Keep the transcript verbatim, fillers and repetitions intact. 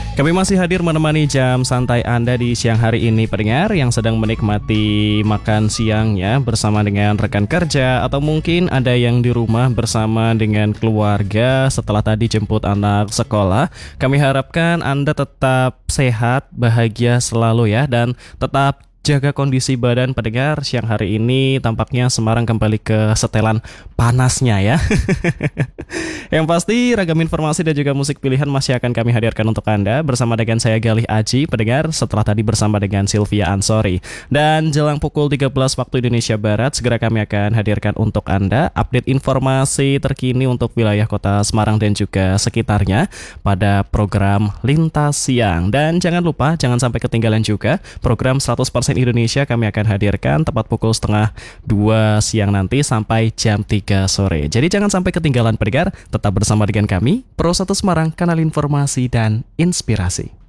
Kami masih hadir menemani jam santai Anda di siang hari ini, pendengar yang sedang menikmati makan siangnya bersama dengan rekan kerja, atau mungkin ada yang di rumah bersama dengan keluarga setelah tadi jemput anak sekolah. Kami harapkan Anda tetap sehat, bahagia selalu ya, dan tetap jaga kondisi badan, pendengar. Siang hari ini tampaknya Semarang kembali ke setelan panasnya ya. Yang pasti ragam informasi dan juga musik pilihan masih akan kami hadirkan untuk Anda bersama dengan saya Galih Aji, pendengar, setelah tadi bersama dengan Sylvia Ansori. Dan jelang pukul tiga belas waktu Indonesia Barat, segera kami akan hadirkan untuk Anda update informasi terkini untuk wilayah kota Semarang dan juga sekitarnya pada program Lintas Siang. Dan jangan lupa, jangan sampai ketinggalan juga program seratus persen Indonesia kami akan hadirkan tepat pukul setengah dua siang nanti sampai jam tiga sore. Jadi jangan sampai ketinggalan, pendengar, tetap bersama dengan kami Pro satu Semarang, kanal informasi dan inspirasi.